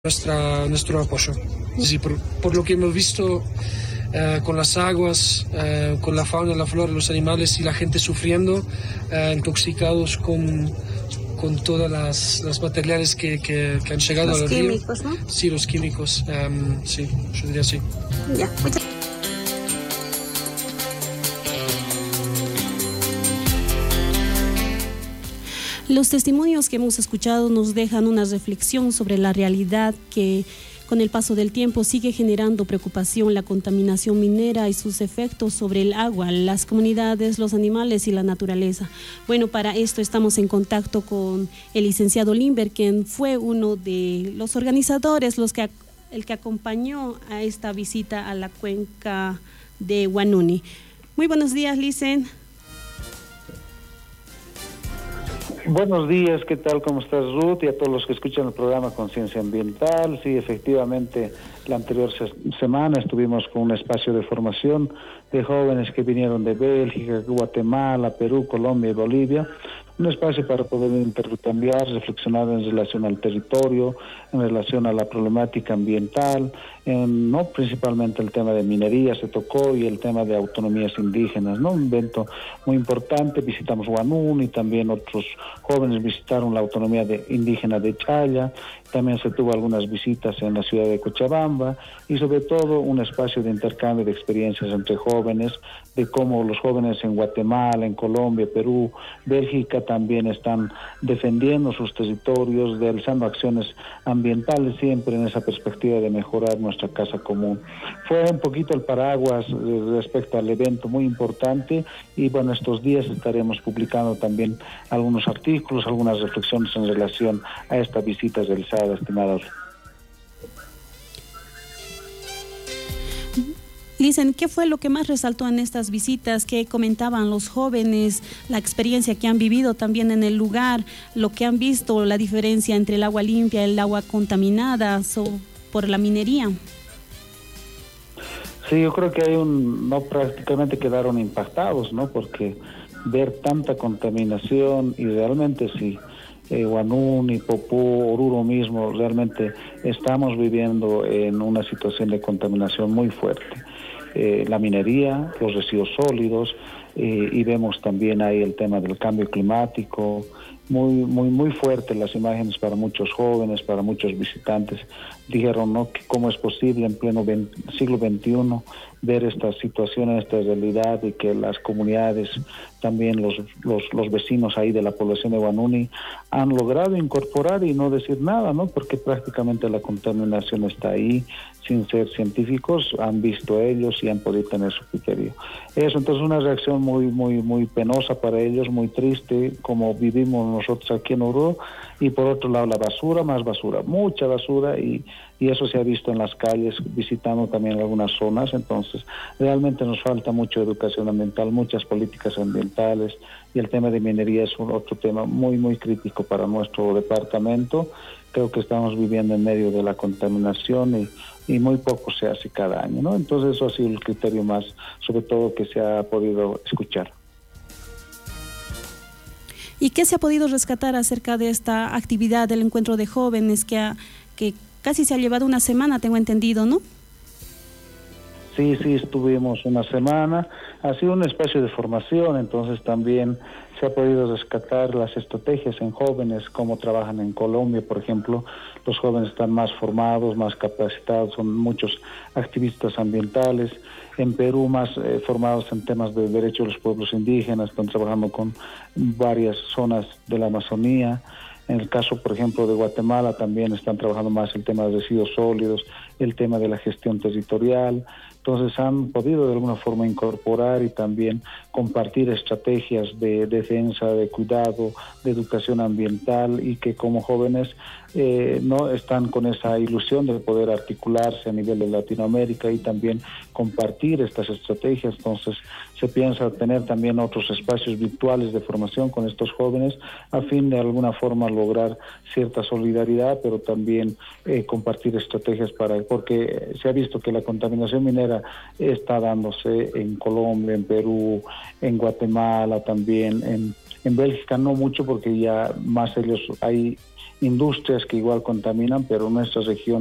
nuestro apoyo. Sí, por lo que hemos visto con las aguas, con la fauna, la flora, los animales y la gente sufriendo, intoxicados con todas las materiales que han llegado al río. Los químicos, ¿no? Sí, los químicos, sí, yo diría sí. Ya, muchas Los testimonios que hemos escuchado nos dejan una reflexión sobre la realidad que con el paso del tiempo sigue generando preocupación, la contaminación minera y sus efectos sobre el agua, las comunidades, los animales y la naturaleza. Bueno, para esto estamos en contacto con el licenciado Limber, quien fue uno de los organizadores, el que acompañó a esta visita a la cuenca de Huanuni. Muy buenos días, Licen. Buenos días, ¿qué tal? ¿Cómo estás, Ruth? Y a todos los que escuchan el programa Conciencia Ambiental. Sí, efectivamente, la anterior semana estuvimos con un espacio de formación de jóvenes que vinieron de Bélgica, Guatemala, Perú, Colombia y Bolivia. Un espacio para poder intercambiar, reflexionar en relación al territorio, en relación a la problemática ambiental, no principalmente el tema de minería se tocó y el tema de autonomías indígenas, ¿no? Un evento muy importante. Visitamos Huanuni y también otros jóvenes visitaron la autonomía indígena de Chaya. También se tuvo algunas visitas en la ciudad de Cochabamba y sobre todo un espacio de intercambio de experiencias entre jóvenes, de cómo los jóvenes en Guatemala, en Colombia, Perú, Bélgica también están defendiendo sus territorios, realizando acciones ambientales siempre en esa perspectiva de mejorar nuestra casa común. Fue un poquito el paraguas respecto al evento muy importante y bueno, estos días estaremos publicando también algunos artículos, algunas reflexiones en relación a esta visita realizada, estimados. Licen, ¿qué fue lo que más resaltó en estas visitas? ¿Qué comentaban los jóvenes? La experiencia que han vivido también en el lugar, lo que han visto, la diferencia entre el agua limpia y el agua contaminada por la minería. Sí, yo creo que no prácticamente quedaron impactados, ¿no? Porque ver tanta contaminación y realmente sí. Huanuni, Popú, Oruro mismo, realmente estamos viviendo en una situación de contaminación muy fuerte. La minería, los residuos sólidos, y vemos también ahí el tema del cambio climático, muy fuerte las imágenes para muchos jóvenes, para muchos visitantes. Dijeron, ¿no?, que cómo es posible en pleno siglo XXI ver esta situación, esta realidad, y que las comunidades, también los vecinos ahí de la población de Huanuni han logrado incorporar y no decir nada, ¿no? Porque prácticamente la contaminación está ahí, sin ser científicos, han visto ellos y han podido tener su criterio. Eso, entonces, una reacción muy penosa para ellos, muy triste, como vivimos nosotros aquí en Oruro. Y por otro lado, la basura, más basura, mucha basura, y eso se ha visto en las calles, visitando también algunas zonas. Entonces, realmente nos falta mucha educación ambiental, muchas políticas ambientales, y el tema de minería es otro tema muy crítico para nuestro departamento. Creo que estamos viviendo en medio de la contaminación y muy poco se hace cada año, ¿no? Entonces, eso ha sido el criterio más, sobre todo, que se ha podido escuchar. ¿Y qué se ha podido rescatar acerca de esta actividad del encuentro de jóvenes que casi se ha llevado una semana, tengo entendido, ¿no? Sí, estuvimos una semana. Ha sido un espacio de formación, entonces también se ha podido rescatar las estrategias en jóvenes, cómo trabajan en Colombia, por ejemplo. Los jóvenes están más formados, más capacitados, son muchos activistas ambientales. En Perú, más formados en temas de derechos de los pueblos indígenas, están trabajando con varias zonas de la Amazonía. En el caso, por ejemplo, de Guatemala, también están trabajando más el tema de residuos sólidos, el tema de la gestión territorial. Entonces han podido de alguna forma incorporar y también compartir estrategias de defensa, de cuidado, de educación ambiental, y que como jóvenes no están con esa ilusión de poder articularse a nivel de Latinoamérica y también compartir estas estrategias. Entonces se piensa tener también otros espacios virtuales de formación con estos jóvenes a fin de alguna forma lograr cierta solidaridad, pero también compartir estrategias porque se ha visto que la contaminación minera está dándose en Colombia, en Perú, en Guatemala también, en Bélgica no mucho, porque ya más ellos ahí industrias que igual contaminan, pero nuestra región